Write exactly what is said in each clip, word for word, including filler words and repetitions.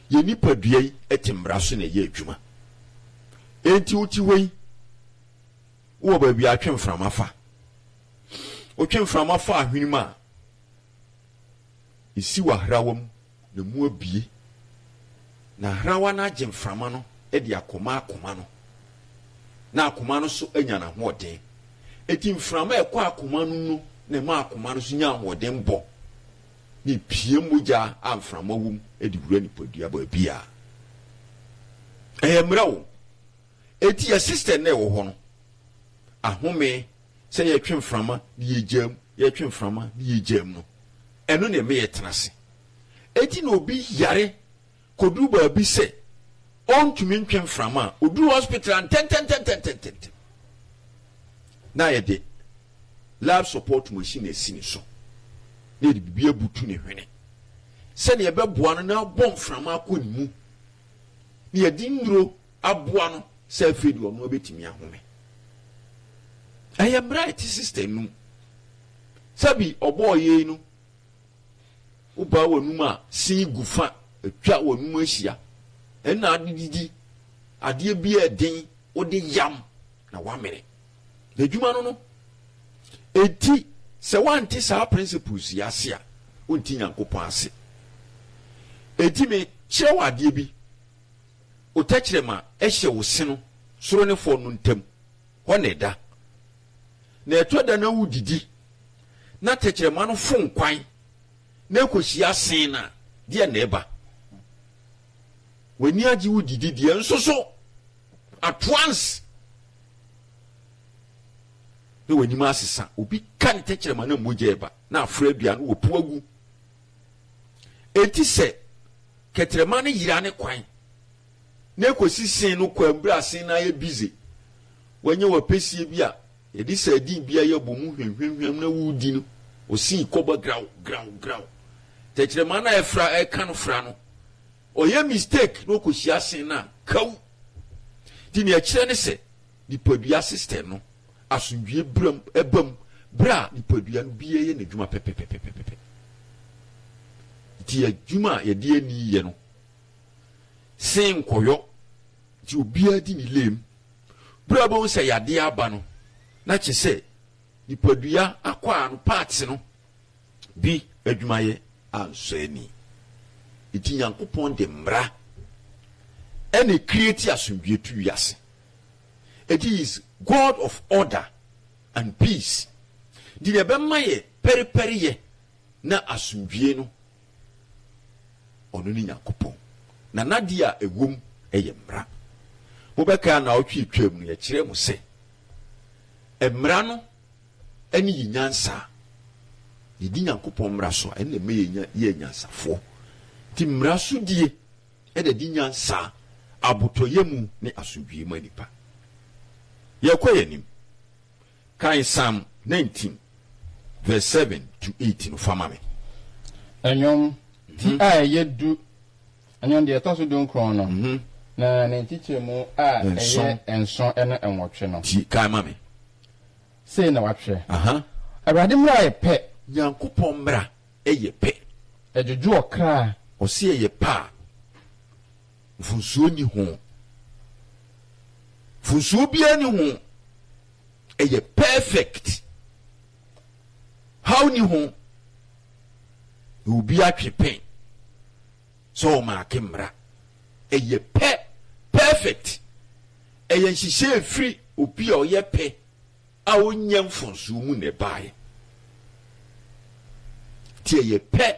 ye nipadua yi etimmra so na ye adwuma enti uti wei wo ba bi atwe mframa fa o twe mframa fa ahwenima isi wa hrawam na mu abie na hrawa na agye mframa no e de akoma akoma no na akoma no so anya na hoɔden eti mframa e kwa akoma no no na ma akoma no so nya hoɔden bɔ ni pie mogya amframa wum e de wura nipadua ba bia eh mrawo eti ya sister na e wo ho no ahome se ye twe mframa ye gyam ye twe mframa ye gyam no eno na me ye tenase eti na obi yare kodu ba bi se on tumi ntwe mframa odu hospital and ten ten ten ten ten ten na ye de lab support machine esini so na de bibia butu ne hwene se na ye beboa no na bom mframa akonimu na ye di nduro aboa no se afedi ono obetimi ahome I am right, sister. No, Sabi obo ye no. Uba wa numa si gufa etwa wa numa hia. Ena adididi ade bia den ode yam na wa mere. Na dwuma no no. Eti se wanti sa principles ya ase a onti Nyankopon ase. Eti me kire wa ade bi. O takire ma ehye wo se no soro ne fo no ntam. Ho ne da. Na eto da na wudidi na tekere ma no fon kwan na ekohia sen na de na eba wani agi wudidi de enso so at once na wani ma asesa obi kan tekere ma na moje eba na afra bia no wopu agu eti se ketere ma no yira ne kwan na ekosi sen no kwambra sen na ye busy wanye wapesie bia yedi sadi bia ye bomu hwenhwenhwem na wudi no osi koba graw graw graw tekire ma na efra e kan fra no oye mistake no ko hia sen na kaw di ne akire ne se di padua system no asundwie bram ebam bra di padua no bia ye na dwuma pepepepepepe di adwuma ye de ani ye no sen koyo di obia di ni lem bra bo se yade aba no na chese nipadua akwa no parts no bi adwumaye ansani iti Nyankopon de mra ene create asundwie tu yase. It is God of order and peace. Di ne bemaye peri peri ye na asundwie no ono ni Nyankopon na nadia ewom eye mra mobeka na otwi twam no ye kire mu se emra no eni yinyansa yedi Nyankopon mra so ene me ye ye nyansafo ti mra so die e de di nyansa abotoyemu ne asundwie manipa ye kwayenim kan Psalm nineteen verse seven to eight no fama me anyom ti a yedu anyom de etoso don kron no na ne tichemu a eye enson ene enwotwe no ti kan ma me say na watwe aha awade mra ye pe Nyankopon mra eye pe ejuju okra o se eye pa funsuo ni ho funsuo bia ni ho eye perfect how ni ho ubi atwepen so ma kemra eye pe perfect eye nhihye free obi a oye pe a onyam funsuo mu ne bae ti eye pe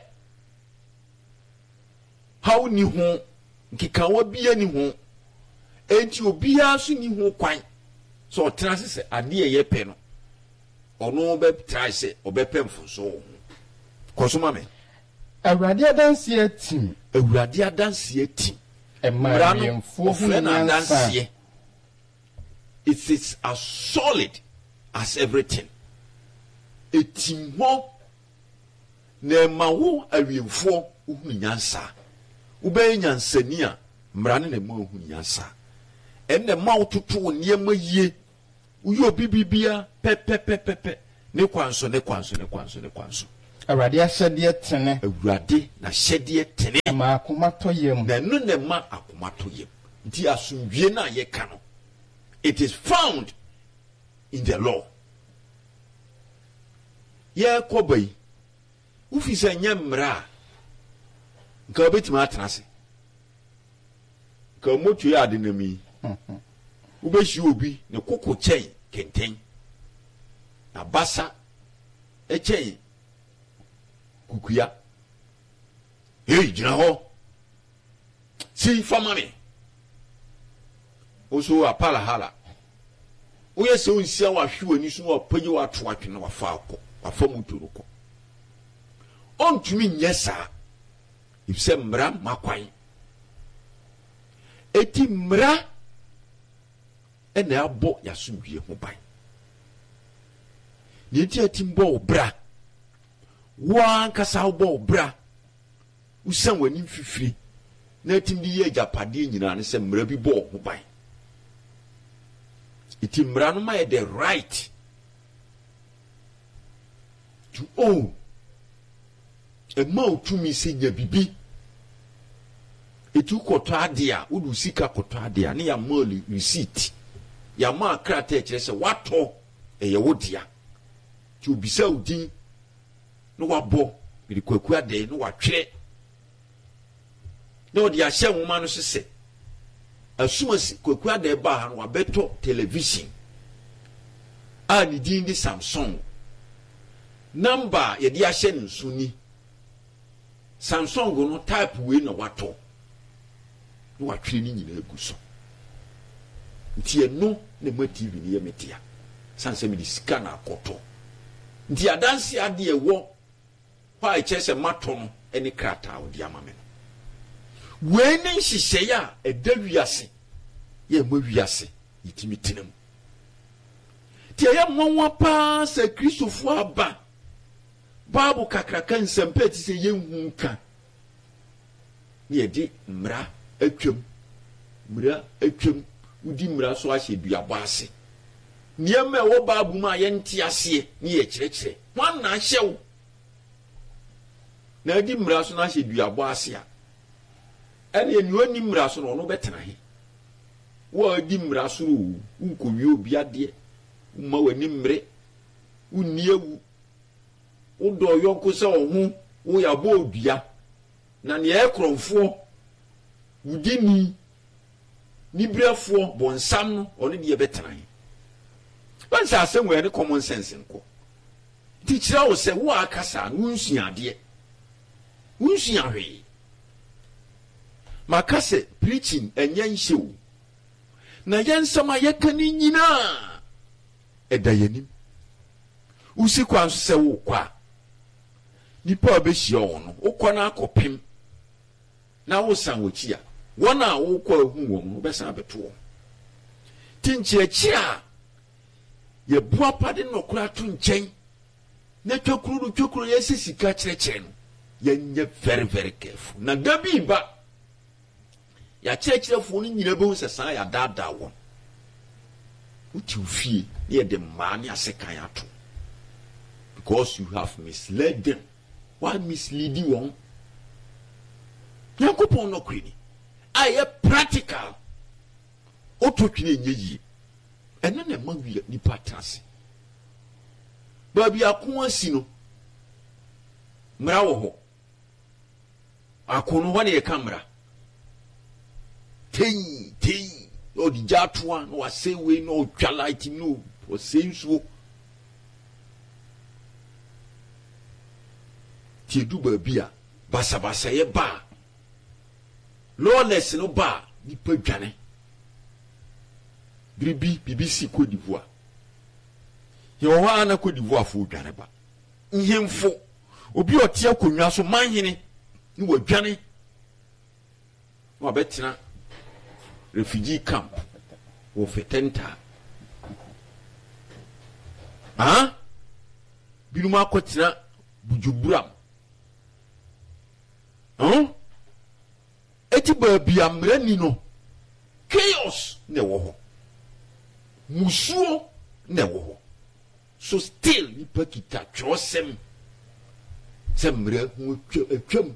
how ni ho nkika wa bia ni ho enti obi a so ni ho kwan so trans se ade ye pe no ono be try se obepe mfuso kosoma me awurade adanse atim awurade adanse atim emra no mfo na adanse it is as solid as everything etim ho na mawo awiemfo hu nyansa ube nyansani a mrane na mu hu nyansa enne mawo tutu niema yie uyo bibibia pe pe pe pe pe ne kwanso ne kwanso ne kwanso ne kwanso awurade ahyɛdeɛ tene awurade na hyɛdeɛ tene ma akoma tɔ yam na no ne ma akoma tɔ yam nti asomdwie na yɛka no it is found in the law. Yɛkɔ ba yi wofi sɛ nyɛ mmara a nka wobɛtumi atena ase nka moto yɛ ade nam yi wobɛhyia obi ne koko kyɛn kɛntɛn na basa ɛkyɛn kukuya ei gyina hɔ si fama me woso apala hala woyɛ sɛ wonsia wahwe w'ani so na wapagye wato atwe na wafa akɔ wafa moto no kɔ ɔntumi nyɛ saa efisɛ mmara makwan eti mmara ɛna abɔ yasomdwie ho ban ne enti atim bɔ wo bra wo ankasa wobɔ wo bra wosan w'anim fifiri na atim de yɛ agyapadeɛ nyinaa ne sɛ mmara bi bɔ wo ho ban eti mmara no ma yɛ the right to own ɛma otumi sɛ nya bibi etu kɔtɔ ade a wodu sika kɔtɔ ade a ne ya ma receipt ya ma krata kyerɛ sɛ watɔ ɛyɛ wo dia ti obisa odin no wabɔ bi kwaku ade no watwere na odi ahyɛ nwoma no sesɛ asuma kwaku ade ba ha no wabɛtɔ television a ne din di Samsung number yɛde ahyɛ ne nso ni Samsung no type we na watɔ no watwere ni nyina egu so nti eno na ma T V ni yɛ metia sanse me di sika na akɔtɔ nti adanse ade ɛwɔ hɔ a kyerɛ sɛ matɔ no ɛne krata odi ama me no we ne nhyehyɛ a ɛda wiase yɛ ma wiase yitimi tenam ti ɛyɛ mwanwa pa sɛ Kristofo aba Bible kakraka nsɛmpa ti sɛ yɛnhu nka ne yɛde mmara atwam mmara atwam wodi mmara so ahyɛ duabɔ ase nneɛma ɛwɔ Bible mu a yɛnte aseɛ ne yɛ kyerɛkyerɛ wɔn na ahyɛ wo na adi mmara so na ahyɛ duabɔ ase a ɛne ɛni oni mmara so no ɔno bɛtena he wo adi mmara so wo nkɔwie obi adeɛ ma w'ani mmere wonni ewu wodɔ yɔnko sɛ ɔho wo yɛabɔ odua na ne ɛkorɔmfoɔ wudini nibrɛfoɔ bɔnsam no ɔno deɛ bɛtena he wansa asɛm wɔ ne common sense nko nti kyerɛ wo sɛ wo akasa no wonsua adeɛ wonsua hwee maka sɛ preaching ɛnyɛ nhyɛ wo na yɛnsɛm a yɛka ne nyinaa ɛda yɛnim wosi kwa nso sɛ wo kwa nipa obehyia wo no wokɔ na akɔpem na wo san wɔkyi a wɔn a wokɔ ahu wɔn no bɛsan abɛto wɔn tinkyerɛkyerɛ a yɛboa pade nɔkora to nkyɛn na twakuru no twakuru yɛsɛ sika kyerɛkyerɛ no yɛnyɛ very very careful na da bi ba yɛakyerɛkyerɛfoɔ no nyina bɛhu sɛ san yɛadaadaa wɔn wotiw fie ne yɛde mmaa ne asekan ato because you have misled them. Why mislead you on? Yankopon no kwini. Aye practical. Oto twine nye yi. Eno na ma wi ni patase. Ba bia ko asi no. Mra wo ho. Akono ho na ye kamera. Ten ten o di jatoa no ase we no twala iti no o se nsuo. Tiedu babia basa basa ye ba lawless no ba nipa dwane bibi bibisi Côte d'Ivoire ye wo ana Côte d'Ivoire fo dwane ba nhemfo obi ote akonwa so manhene ni wo dwane wo betena refugee camp wo fetenta ah binuma akotena Bujuburam. Huh? Eti baby amrani no. Chaos ne wo ho. Musuo ne wo ho. So still nipa kita twosem. se mmara hu atwam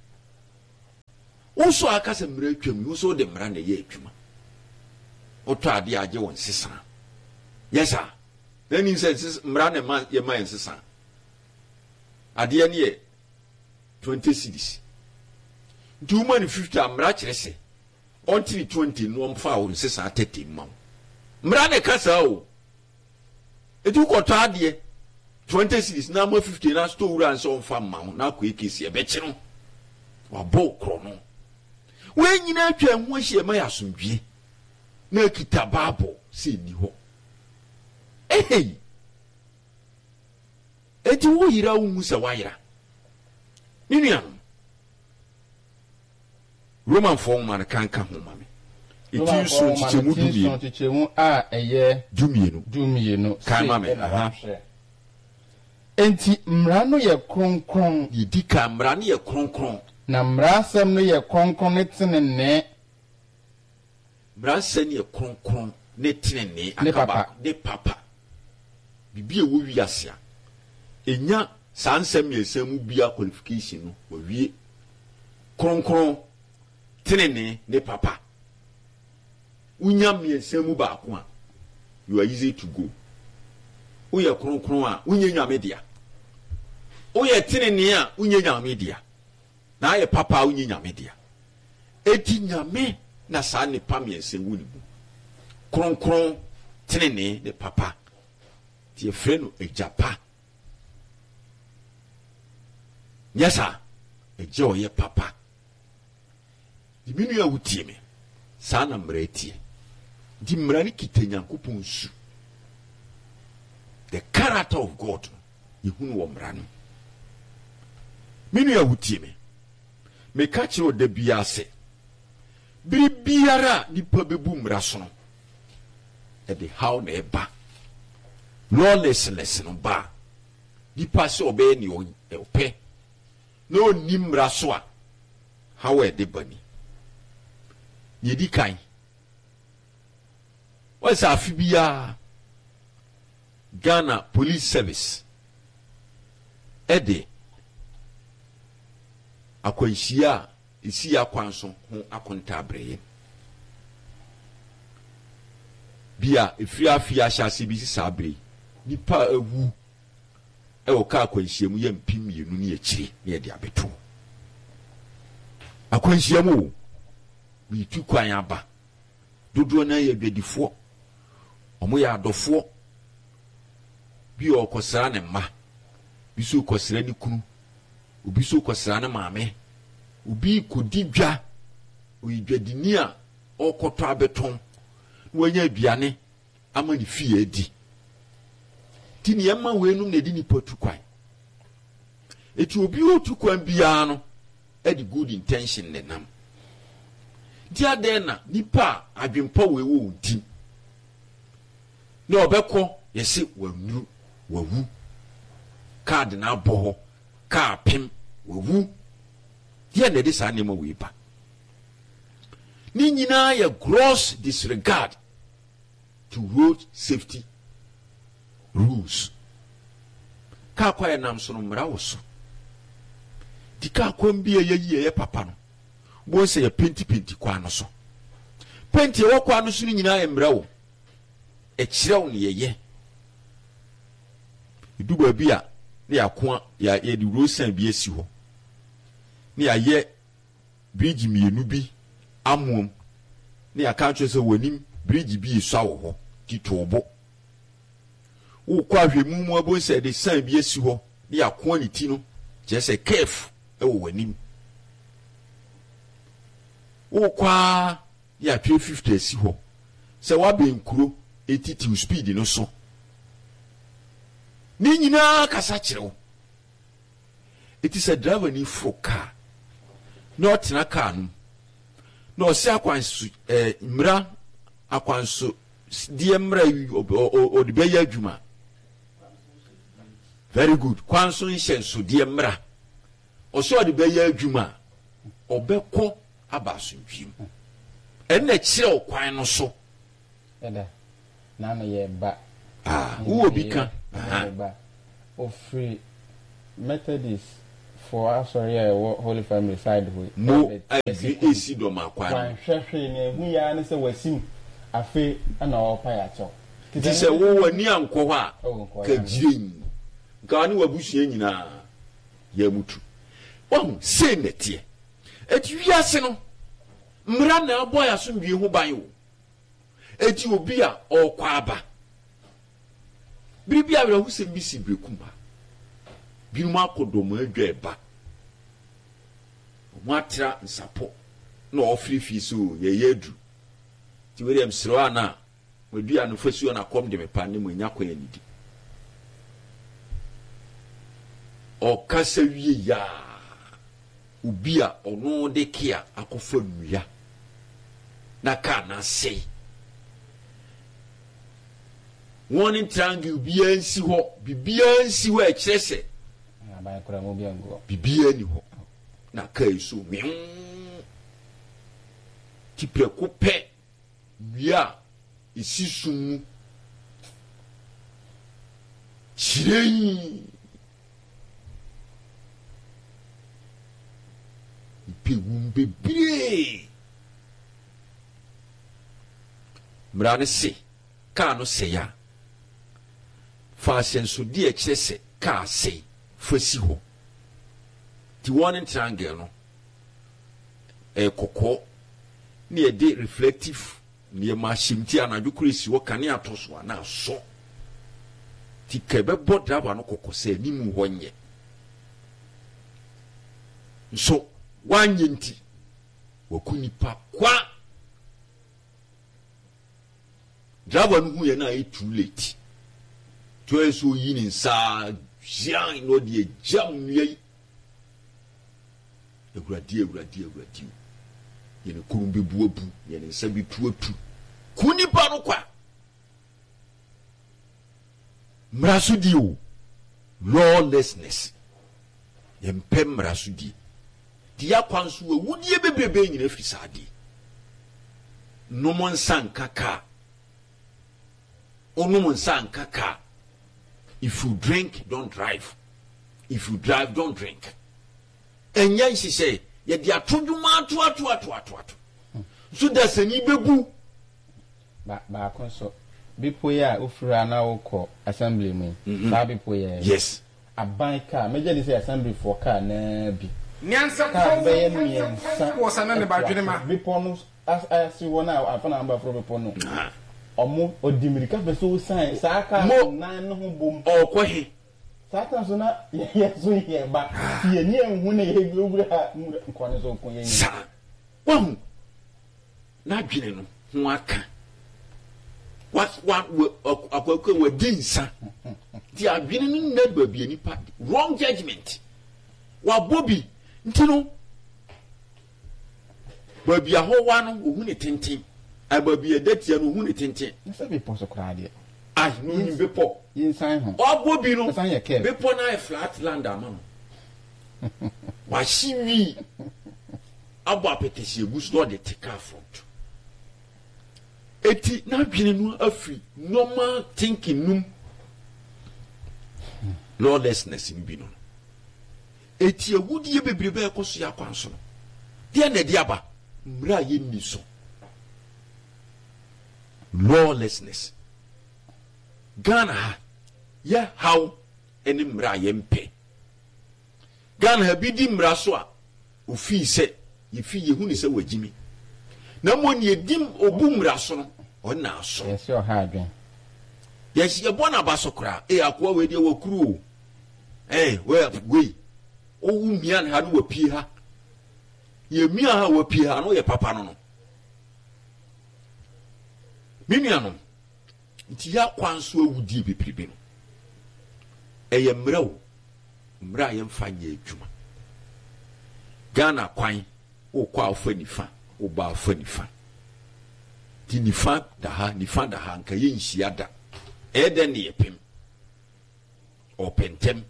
wo so aka se mmara atwam wo so de mmara na ye atwuma wo to ade age won sesa yes sir then he says mmara na ma ye ma sesa ade ne ye twenty cedis two man fifty mmara kire se until twenty no mfa wo sesa thirty ma mmara na kasa o etu ko to ade twenty cedis na mo fifty na store ran so mfa ma na ko ekesi e be kire wa bo kro no we nyina atwa ho hie ma ya asomdwie na kita bible se ni ho ehei eti wo yira wo musa wa yira ninuan Roman form man kan ka ho ma me eti so tichemu dumie tichemu a eye dumie no dumie no kan ma me aha enti mmara no ye kronkron yidi ka mmara no ye kronkron na mmara sam no ye kronkron ne tenene mmara sam ye kronkron ne tenene akaba de papa bibi e wo wi asia enya sansam ye sam bia qualification no wo wie kronkron tenene ne papa unya me sam ba ko a you are easy to go uye kronkron a unye nyame dia uye tenene a unye nyame dia na ye papa unye nyame dia eti nyame na sa ne pa me sam wu ni bu kronkron tenene ne papa ti e freno e japa yesa e je oye papa di minu ya wutie me sa na mra etie di mra ni kitenyankopon su the character of God yehunu wo mra no minu ya wutie me me ka kire da bia se biri biara nipa bebu mra so no e de how na eba lawlessness no ba nipa se obe ni o pe no nimra so a how e de bani yedi kan what's afibia Ghana Police Service ede akwanhia isi akwanso ho akonta abreye bia efiri afia hyase bi sisa abre nipa awu e wo ka akwanhia mu ye mpimienu ne akiri ne de abeto akwanhia mu bi tu kwan aba dodo na ye bedifo omo ya adofo bi okosra ne ma bi so okosra ne kunu obi so okosra ne maame obi kodi dwa oyidwadini a okoto abeton wanya aduane ama ne fie adi tini yema wenum na di ni potu kwan eti obi otu kwan bia no e di good intention ne nam dia den na nipa adwempa wewo unti na obekọ yesi wanu wawu card na aboho ka pem wawu dia na de sa nemo we ba ni nyina ya gross disregard to road safety rules ka kwa ya nam so no mra wo so di ka kwa mbia ye ye papa no bo se ya penti penti kwa no so penti wo kwa no so ni nyina ya mra wo e kire wo ne ye ye idu ba bia ne ya kwa ya ye di rosan bi esi ho ne ya ye bridge mienu bi amuom ne ya ka twa se wanim bridge bi eso awo ho ti tobo wo kwa hwemu mu abo se de san bi esi ho ne ya kwa ni ti no je se careful e wo wanim wo kwa ya three fifty esi ho se wa be nkuro eighty speed no so ni nyina kasa kirewo it is a driver ni for car not na car no no se akwansu eh mra akwansu die mra o de beya adwuma very good kwansu nshenso die mra o so de beya adwuma obekọ abaso ntwim en na kire okwan no so eda na na ye ba ah wo bi kan aha ba o free Methodist for us sorry Holy Family side we mo agree esi do makwan hwehwe ne hu ya ne se wasim afi ana opa ya cho ti se wo wani anko ho a ka giren ga ne wabusua nyina ya mutu won se netie eti wiase no mra na aboy aso wie ho ban wo eti obi a okwa aba biribi a wura husem bi si brekumba bi mu akodomo adwa eba mo atra nsapo na ofirifi so ye yedu ti William Sroa na wadua no fasuo na kom de mepa ne mo nya kwa yanidi o kasa wie ya ubi a ono de kia akofa nua na ka na sei one triangle bia nsi ho bibia nsi ho e kire se ba kura mo bia ngo bibia ni ho na ka isu mi ti preko pe bia isi sum chirei ipe wumbe bire mrane se ka no se ya fa senso di e kire se ka se fasi ho ti one triangle no e kokko ni e de reflective ni ma shimti anadwo kurisi wo kane atoso na so ti kebe bodaba no kokko se ni mu honye so wanye nti wakunipa kwa driver no hu ye na e too late to eso yi ni sa jian no de jam nui ewurade ewurade ewurade ye ne kurumbe buabu ye ne nsa bi tuatu kunipa no kwa mrasudi o lawlessness ye mpem mrasudi dia kwanso awudie bebrebe nyina fisade no mon sankaka onu mon sankaka. If you drink, don't drive. If you drive, don't drink. And yan she say, ye dia tujuma tu atu atu atu atu. So that's an ibebu. Ba ba konso. Bipo ya ufura na uko assembly me. Ba bipo ya. Yes. Aban car. Meje ni say assembly for car na bi. Nyansa ko be nyansa. Wo sana ne ba dwene ma. Bipo no as as you wona afana amba fro bipo no. Omo odimirika beso san saaka na no ho bom okwahe saaka so na ye so ye ba ye ni enhu na ye gbura nkwane so kon ye sa wahu na dwene no ho aka what what akwakwa wadinsa ti adwene no na ba bi nipa wrong judgment wa bobi ntino ba bi ahowa no ohu ne tenten ababi edatia no hu ne tenten nsa be pon so kra de ah no ni be po yinsan ho obobi no san ye ke be po na flat land ama no wa shiwi abo apetesi egusu no de tika front eti na dwene no afri normal thinking num lawlessness in bi no eti awudie bebrebe ekoso ya kwanso no de na de aba mra ye ni so lawlessness Ghana ha ya how eni mra ye mpe Ghana ha bi di mra so a ofi se ye fi ye hu ni se wagimi na mo ni edim obu mra so no ona so yes your ha adwen yes ye bona ba so kra e akwa we de wakuru eh we we o wu mian ha no wapie ha ye mia ha wapie ha no ye papa no no minianom nti ya kwanso awudi bepribe no eye mrawo mra ye mfa nya adwuma Ghana kwan o kwa afa nifa o ba afa nifa ti nifa da ha nifa da ha nka ye nhia da ede ne yepem o pentem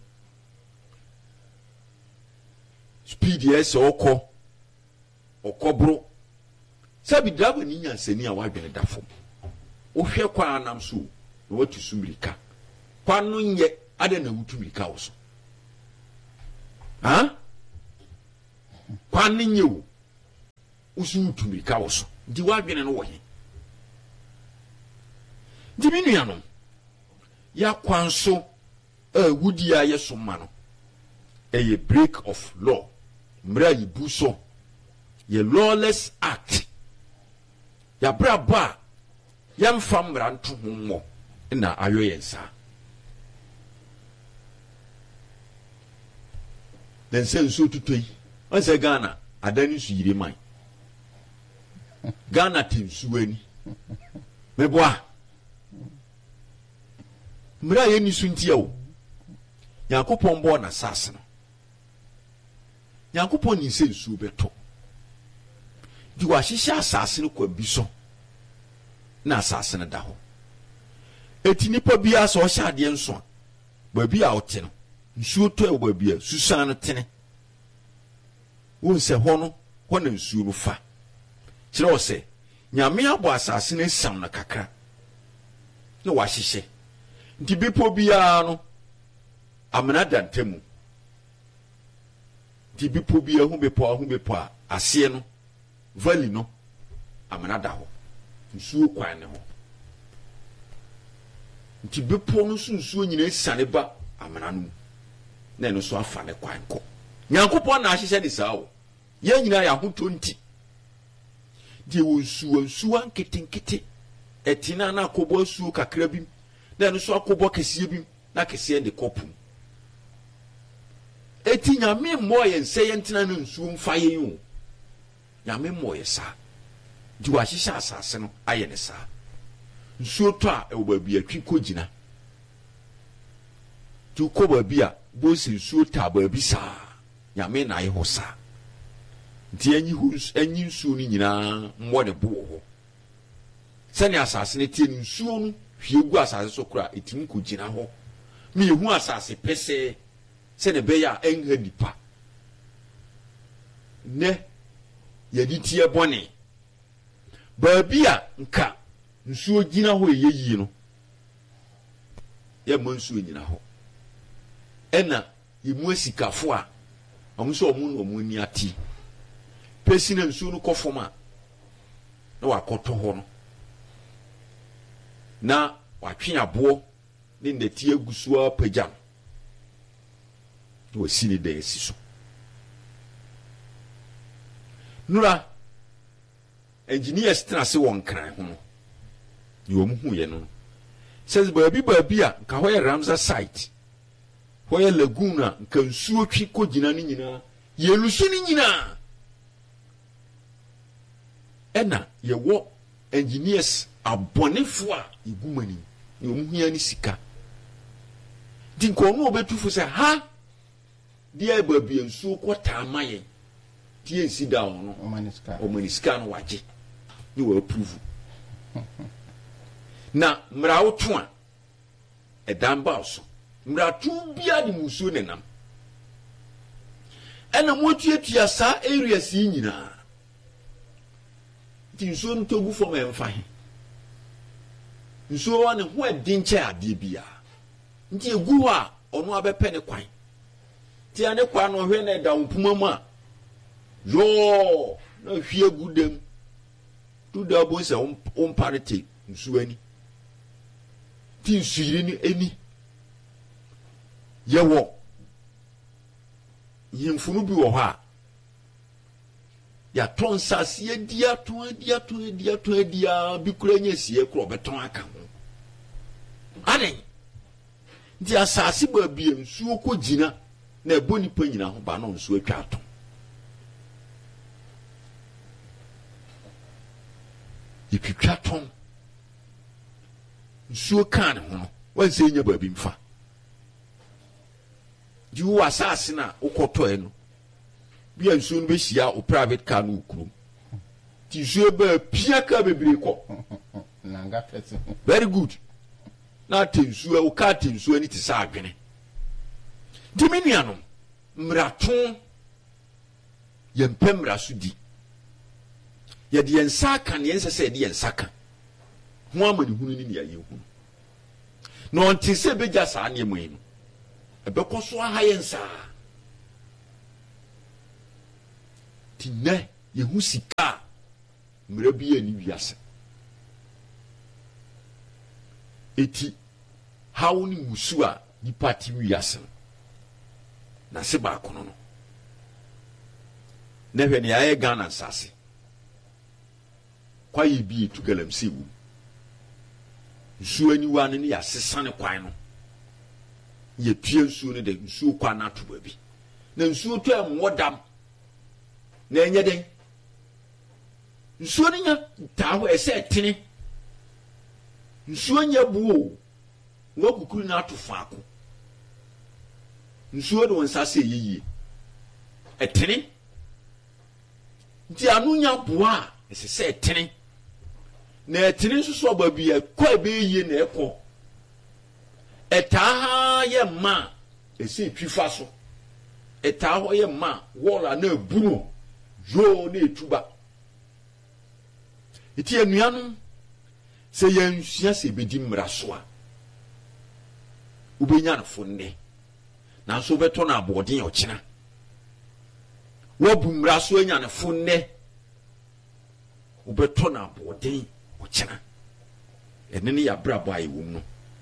speed yes oko okobro sabi driver ni nyansani a wadwene dafom ohwe kwa anam so na watu sumrika kwa no nye ade na wutu mirika wo so ha kwan ne nye o usu tumika wo so di wadwene no wo he di minua no ya kwan so a wudi a yeso ma no a break of law mra yibu so ye lawless act ya bra ba ya mfa mra nto ho mo na ayo yensa den sen so tutoi on se Ghana adani su yire man Ghana tinsu ani meboa mra ye ni su ntia o Yakopon bo na sase no Yakopon ni se nsu beto di wa hihya asase no kwa bi so na asase no da ho eti nipa bia so hya ade nso ba bia ote no nsu to e ba bia susan no tene won se ho no ho na nsu no fa kire o se nyame abo asase no sam na kakra na wa hihye nti bipo bia no amena dantemu nti bipo bia hu bepo hu bepo a ase no valley no amena da ho nsuo kwan ne ho nti bepo no so nsuo nyina siane ba amena no na no so afa ne kwan ko Nyankopon na ahyehyɛ de sawo ye nyina ya hoto nti de wo nsuo nsuo anketenkete etina na akobo nsuo kakra bim na no so akobo kese bim na kese de kopum eti nyame mo ye nse ye ntina no nsuo mfa ye yo nyame mo ye sa di wa hyehyɛ asase no aye ne sa nsuo to a e wo ba bia twi kogina tu ko ba bia bo se nsuo ta ba bi sa nyame na ye ho sa nti anyi hu anyi nsuo ni nyina mo ne bo ho sani asase ne tie nsuo no hwie gu asase so kura etim kogina ho mi hu asase pese se ne be ya enha nipa ne yedi tie bone ba bia nka nsuo gina ho yeyi no ye mo nsuo nyina ho ena yimu asikafo a omuso omu no omu ni ati pesi na nsuo no kofoma na wakoto ho no na watwe abo ne ndeti agusuo apagya no wasini de esiso nura engineers trase won kran ho no ni omu hu ye no says baabi baabi a nka ho ye Ramsar site ho ye laguna nka nsuo twi kogina ni nyina yelusu ni nyina ena ye wo engineers abonefo a igumani ni omu hu ya ni sika dinko no obetufu se ha dia baabi nsuo kwota amaye tie nsi da ono omaniska omaniska no waje ni wa approve na mrawoto a edamba so mratu bia di musuo nenam ena motuatua sa area si nyina ti nsuo no togu fo memfa he nsuo wa ne ho edin che ade bia nti egu a ono abepe ne kwan ti ane kwa no hwe na da mpuma mu a yo na hwie gudem tu da bo se on parity nsuo ani ti nsuire ni eni yewo yimfunu bi wo ha ya ton sase dia ton dia ton dia ton dia bi kura nya sie kura beton aka ho ade di asase ba bi nsuo ko gina na eboni pa nyina ho ba no nsuo atwa ato yitwa ton nsuo kan ho no wanse nya ba bi mfa di wo asase na ukoto eno bi nsuo no be hia o private car no ukuru ti nsuo ba pia ka bebre ko nanga pese very good na tensuo o ka tensuo ni ti sa adwene diminiano mraton ye mpemra so di ye de yensa kan yensa se de yensa kan ho amani hunu ni ya yehu no onti se beja sa ne mu yin ebe ko so aha yensa ti ne ye hu sika mra bi ani wiase eti how ni musu a nipa ti wiase na se ba kono no ne hwe ne aye Ghana nsase kwa ye bi etu galamsey wu nsuo ani wa ne ya sesane kwan no ye pie nsuo ne de nsuo kwa na to ba bi na nsuo to am wodam na enye den nsuo ne nya ta ho ese tene nsuo nya buo wo kukuru na to faako nsuo de wonsa se yeye etene nti anu nya boa ese se etene na etene nso so ba bi ekwa be yeye na ekọ etaha ye ma ese twifa so etaho ye ma wola na ebunu jo na etuba eti anuanu se yenhia se bedi mmra so a ubenya na fonne na so beto na abodin okina wobu mmra so anya na fonne ubeto na abodin okina ene ne ya brabo ayi wom no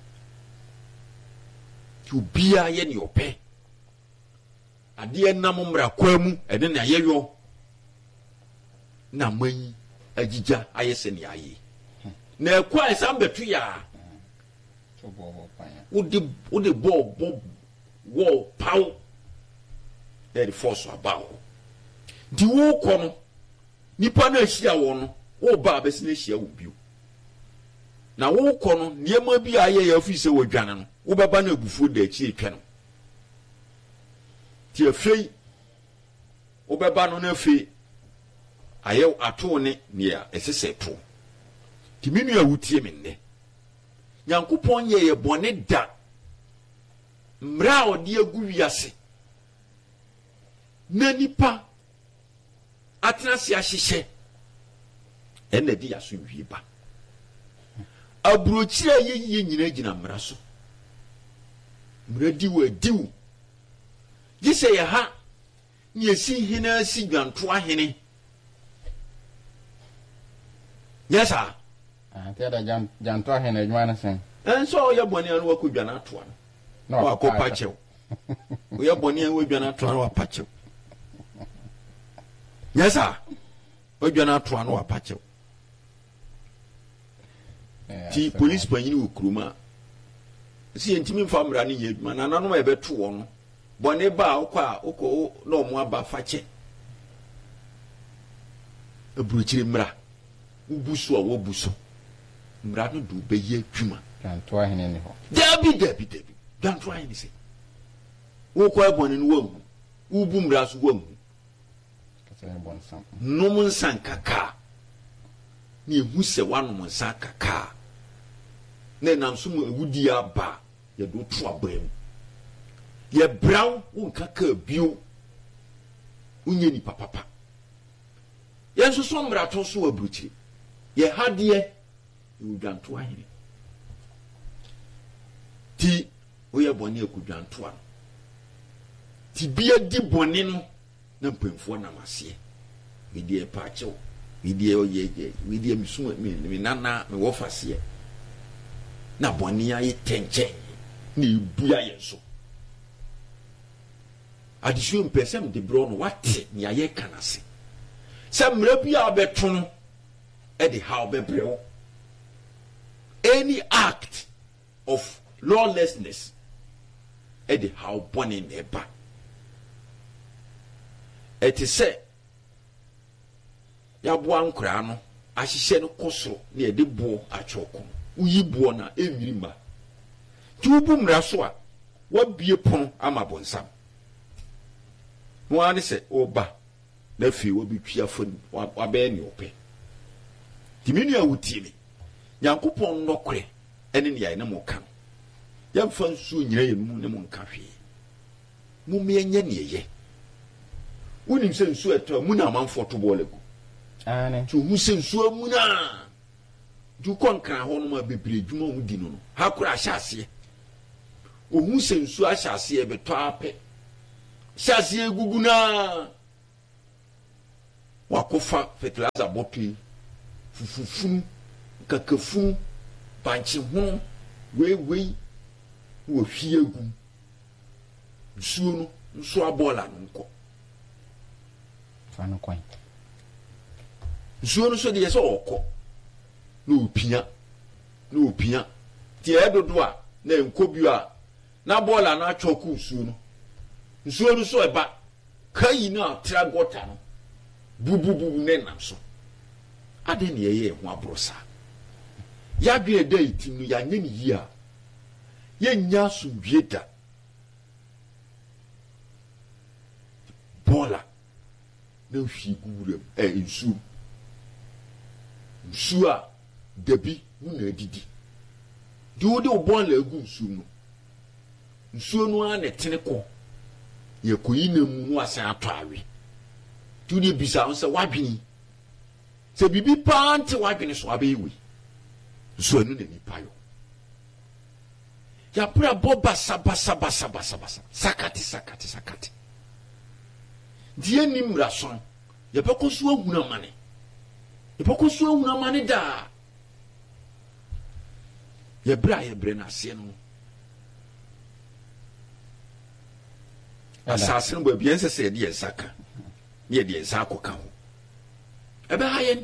ubia ye ne ope ade nam mmra kwa mu ene na yeyo na man agija ayese ne aye na ekwa esam betu ya udi udi bo bo wo paw e the force about di wo kono nipa na ahia wo no wo ba besi na ahia wo bio na wo kono niema bi aye ya ofise wo dwane no wo baba na abufuo da achi etwa no ti afei wo baba no na afei aye ato ne nia esese to ti minu ya wutie me nne Nyankopon ye ye bone da mra odi agu wiase na nipa atenase ahyehye ena di yaso wieba abrochira ye ye nyina gina mra so mra di wa diu gise ye ha ni esi hina si dwanto ahene yesa ah tia jan janto ahene adwuma na sen enso ye bone anu akudwana atoa no wa ko pachew o ye bone anu adwana atoa wa pachew yesa odwana atoa no wa pachew ti police panyini okruma si entimi mfa mra ne ye adwuma na nanom e beto wo no bone ba okwa okọ na omo aba fache eburuchire mra ubuso a wo buso mra no du be ye adwuma janto ahene ne ho dabi dabi dabi janto ahene se wo ko ebone no wamu ubu mra so wamu kasa bon sam nom nsan kaka ni ehu se wanom nsan kaka na nam so mu ewudi aba ye do to abam ye braw won kaka bio unye ni papa ye nso so mra to so abruchi ye hade ye udwanto ahene ti oye bone akudwanto a ti bia di bone no na mpemfo na mase we die pa chew we die oye je we die misu mi nana me wo fase na bone aye tenche ni bua ye so adishu mpesem de bro no wate ni aye kanase se mra bia obeto no e de how be brew any act of lawlessness e de how born in eba it is say ya bo ankra no ahihye no kosoro na e de bo atwoko uyi bo na enwiri ma ti ubu mra so a wa bie pon ama bonsam wani se oba na fi wo bi twia fon wa be ni ope timinu ya wutini Nyankopon nokre ene ne ya ne mo kan ya mfa nsu nyira ye mu ne mo nka hwe mu me enye ne ye wonim se nsu eto mu na amanfo to bolegu ane tu hu se nsu mu na du konkran ho no ma bebre dwuma hu di no no ha kura hyase o hu se nsu ahyase e beto ape hyase egugu na wakofa fertilizer bottle fufufunu kakafunu banchi ho we we wo hwie gu nsuo no nso abola no nko fa no kwan nsuo no so de yeso okọ na opia na opia ti edodo a na enkobi a na bola na atwoku nsuo no nsuo no so eba kai na tra gota no bububu ne nam so ade ne ye ho abrosa ya dwe da itim no ya nye ni yi a ye nya so dweda bola na hwi guurem e nsuo nsuo a dabi mu na adidi di wo de bola agu nsuo no nsuo no a ne tene ko ye koyi na mu no asan atwawe tu de bisa on se wadwini se bibi pante wadwini so abeyi nsuo no ne nipa yo ya pra boba saba saba saba saba sakati sakati sakati die nimra son ye peko so ahuna mane ye peko so ahuna mane da ye bra ye bre na se no asase no ba bien se se de saka ye de saka ka ho ebe hayen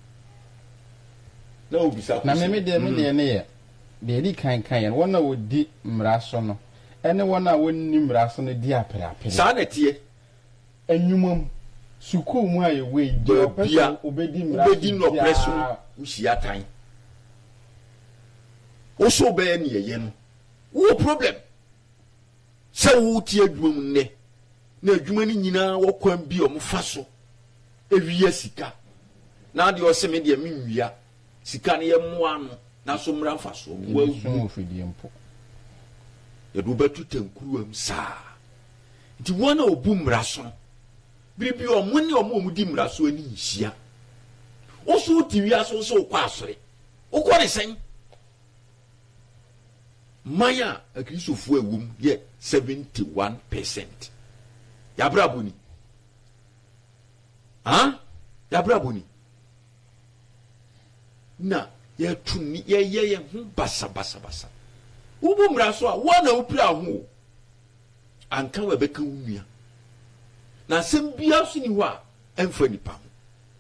na obi sa na me de me de ne ye de di kan kan ye wona wodi mraso no ene wona wonni mraso no di apere apere sa na tie enwumam suku mu aye we di opesa obedi mraso obedi no presso usia tan o so be ne ye no wo problem se wo tie adwum ne na adwuma ni nyina wo kwan bi o mfa so ewiya sika na de o se me de me nwia sika ne ye moa no na so mra mfa so wo awu ofidi mpo ye do betu tankuru am sa nti wona obu mra so biribi o mo ne o mo mu di mra so ani nhia o so ti wi aso so kwa asore o ko ne sen maya akristofu ewum ye seventy-one percent ya braboni ha ya braboni na ye tuni ye ye ye hu basa basa basa ubu mraso a wona upira ho anka we beka wunua na sembia so ni ho a emfa nipa ho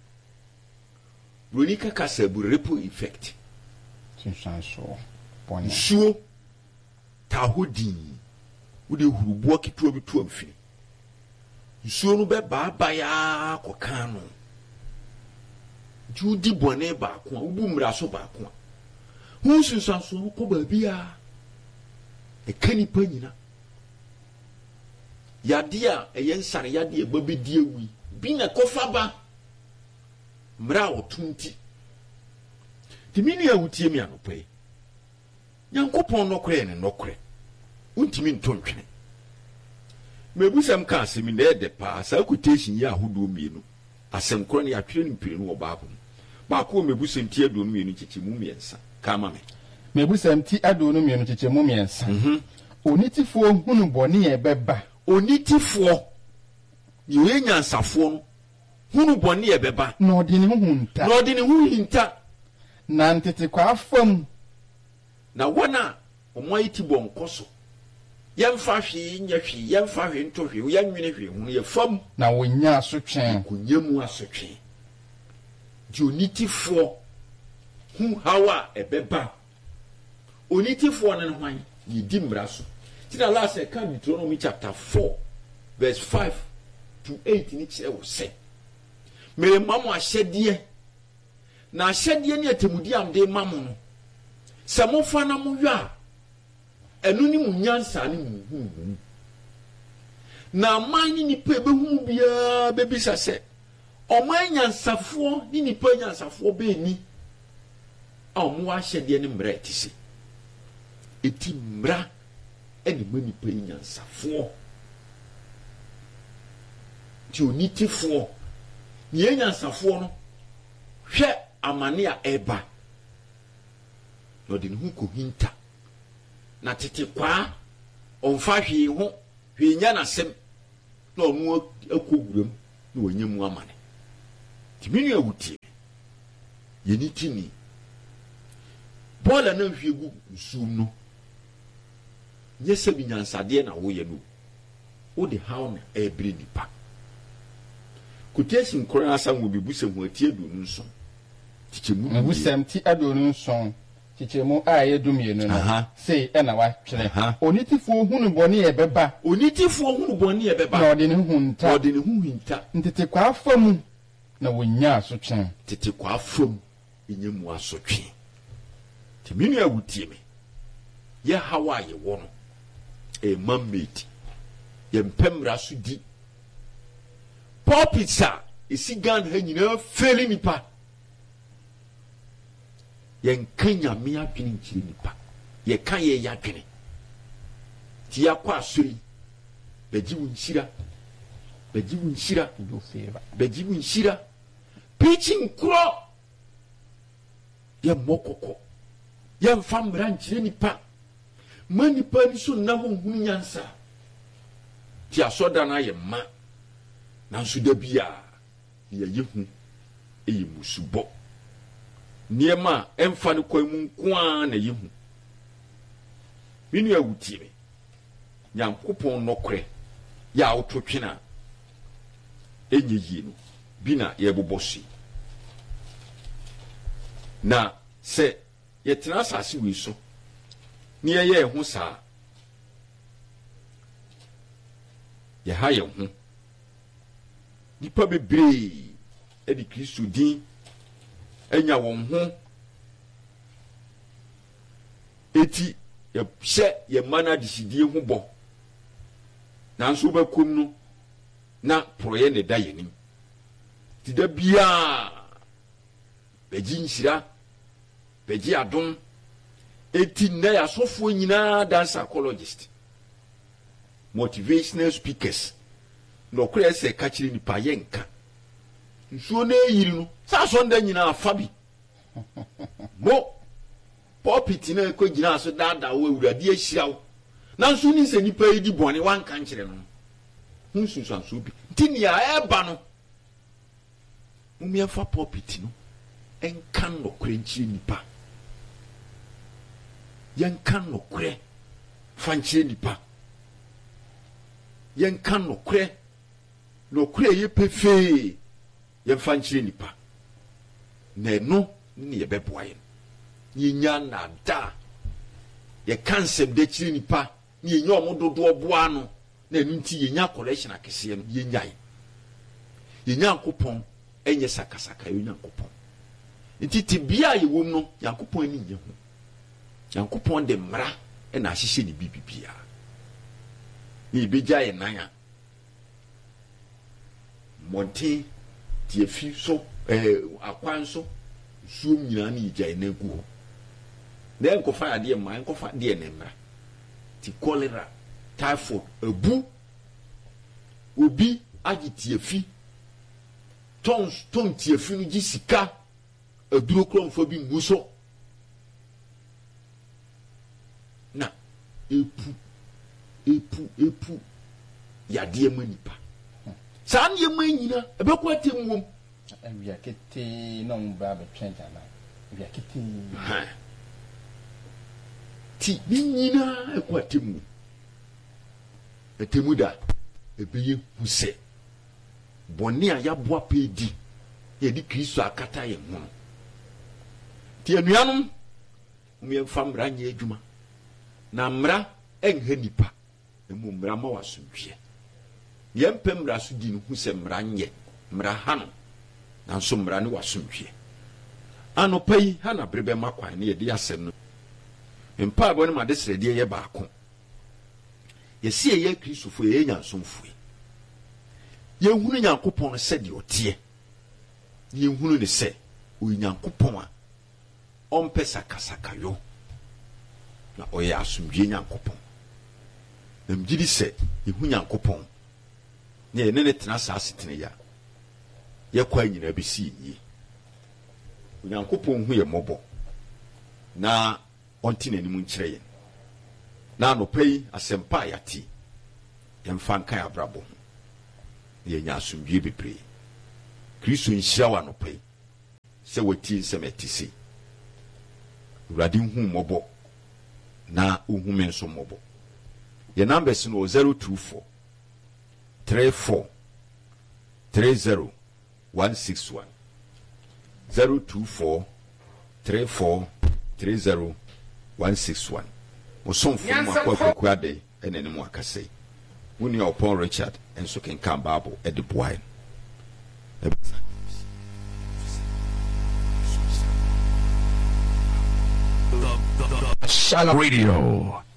ronika kasabu ripple effect sinsanso poni suo tahodi wode hurubo kituo bi to amfini suo no be baaba ya kokan no judi bone ba ko ubu mra so ba ko hu sinsanso ko ba bia e kanipa nyina yadia e yensare yadia ba be die wi bi na kofa ba mra otunti timini ya wutie mi anopai Yankopon nokre ne nokre untimi ntontwene mebusam ka asemi na ede pa sa quotation ya ahodo mienu asem kro ne atwere ni mpire no obaako ba ko mebusam ti ado no mienu chichi mu miensa ka ma me mebusam ti ado no mienu chichi mu miensa mhm onitifo hunu bone ye beba onitifo ye we nyansafo no hunu bone ye beba na odi ne hu nta na odi ne hu hinta na ntete kwa afam na wana omoiti bonkoso yemfa hwe nya hwe yemfa hwe nto hwe yanwene hwe hu ye fam na wonya asotwen kunyemu asotwen jonitifo hu hawa ebeba onitifo na hwan yidi mraso tina last account Deuteronomy chapter four verse five to eight ni kire wo se mere mamu ahyede na ahyede ni atemudi amde mamu no samofa na muwa enu ni munyansa ni muhu na mani ni pe be hu bia be bisa se o man nyansafo ni ni pe nyansafo be ni a o mu ahyede ni mra etise eti mra eni mani pe nyansafo ti onitifo ni nyansafo no hwe amane a eba no de hu ko hinta na tete kwa onfa hwe ho hwe nya na sem na onu akogurem na wanyemu amane timini awuti yeni tini bola na hwegu nsum no nyese binyansade na wo ye no wo de haw na ebri nipa kutesi nkora asam wo bibu se ho atie du nso tichemu na busam ti adonu nso tichemu a ye dumienu no sei e na wa twere onitifu hunu boni e beba onitifu hunu boni e beba na ode ne hunta ode ne hunta ntete kwa afamu na wonya asotwe tete kwa afamu enyemu asotwe timini awutie me ye hawa ye wo no e mammate ye mpemra so di popitsa isigan ha nyina feli nipa ye nkanya me adwene nkyire nipa ye kan ye ya adwene ti yakwa asori beji wunshira beji wunshira do favor beji wunshira preaching kro ye mokoko ye mfamra nkyire nipa mani pa ni so na ho hunu nyansa ti asoda na ye ma na so da bia ye yehu eyi musubo niema emfa ne kwa mu nkoa na yehu minu awutie me nyankopon nokre ya wototwena enye yi no bina ye bobosi na se ye tena asase wi so ni ye ye ho saa ye ha ye ho nipa bebre e di Kristo din enya won ho eti ye hye ye mana disidie ho bo nanso bakum no na proye ne da yenim ti da bia beji nshira beji adom eti na ya sofo nyina dance psychologist motivational speakers no kure se ka kiri ni pa yenka nsuo na yiri no sa so nda nyina afabi mo popiti na ko gina so dada wo awurade ahirawo na nso ni se nipa yi di bone wan kan kire no hu sunsan so bi tini ya eba no mumia fa popiti no enka no kure nkiri nipa yenka no kure fa nkiri nipa yenka no kure no kure ye pefe ye fa nkiri nipa na no ni ye beboa ye ye nya na da ye kansem de kiri nipa ni ye nya omododo oboa no na enu nti ye nya collection akese no ye nya ye nya nkopon enye sakasaka ye nya nkopon nti tibia ye wom no yankopon ani ye ho yankopon de mra e na ahyehye ni bibibia ni beja ye nan monte tie fi so eh akwan so suom nyina ni gya na gu ho na enkofa ade ma enkofa de na mra ti cholera typhoid ebu obi agi tie fi tons ton tie fi no gi sika aduro kromfo bi nguso na epu epu epu yade manipa san ye manyina ebekwa temwom awia kete no mba be twenta na awia kete ha ti nyina ekwa temu etemu da ebeye huse boni a yaboa pedi ye di Kristo akata ye ho ti anuanom umye famra nya adwuma na mra enha nipa emu mra ma wasomhwe ye mpemra so di no hu se mra nye mra hano na so mra ne wasomhwe anopai hana brebe makwan ne ye di asem no mpa abo ne ma de srede ye baako ye sie ye Kristofo ye nyansomfo ye hunu Nyankopon se de otie ye hunu ne se o Nyankopon a ompe sakasaka yo na oye asomdwe Nyankopon na mgidi se ye hu Nyankopon ne ye ne tena sa asetene ya ye kwa nyina bi si yi Nyankopon hu ye mobo na onti na nimu nkyere ye na no pei asempa yati ye mfa nkan abrabo ye nya asomdwe bebre kristo nhyira wa no pɛ sɛ wati nsɛm ɛte sei awurade hu mmɔbɔ na ohu me nso mmɔbɔ yɛ numbers no zero two four three four three zero one six one zero two four three four three zero one six one mosomfo mu akɔ akɔkɔ ade ɛna ne mu akasɛ woni ɔpɔn Richard enso kenkan Bible ɛde boae Shalom Radio.